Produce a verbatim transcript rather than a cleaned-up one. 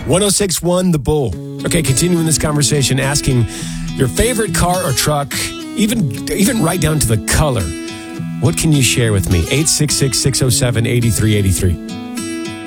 one oh six point one The Bull. Okay, continuing this conversation, asking your favorite car or truck, even even right down to the color. What can you share with me? eight six six, six oh seven, eight three eight three.